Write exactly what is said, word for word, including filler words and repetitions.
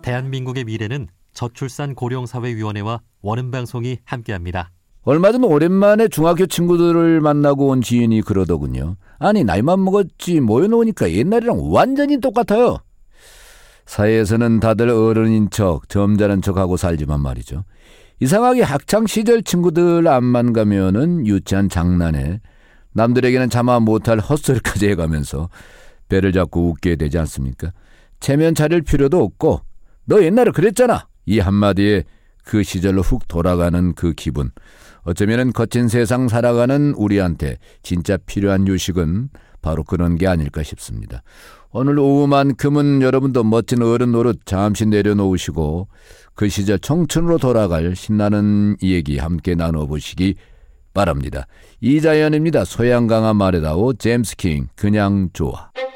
대한민국의 미래는 저출산 고령사회위원회와 원음방송이 함께합니다. 얼마 전 오랜만에 중학교 친구들을 만나고 온 지인이 그러더군요. 아니 나이만 먹었지 모여놓으니까 옛날이랑 완전히 똑같아요. 사회에서는 다들 어른인 척 점잖은 척하고 살지만 말이죠. 이상하게 학창시절 친구들 앞만 가면은 유치한 장난에 남들에게는 차마 못할 헛소리까지 해가면서 배를 잡고 웃게 되지 않습니까? 체면 차릴 필요도 없고 너 옛날에 그랬잖아 이 한마디에 그 시절로 훅 돌아가는 그 기분. 어쩌면 거친 세상 살아가는 우리한테 진짜 필요한 유식은 바로 그런 게 아닐까 싶습니다. 오늘 오후만큼은 여러분도 멋진 어른 노릇 잠시 내려놓으시고 그 시절 청춘으로 돌아갈 신나는 얘기 함께 나눠보시기 바랍니다. 이자연입니다. 소양 강한 말에다오 제임스 킹 그냥 좋아.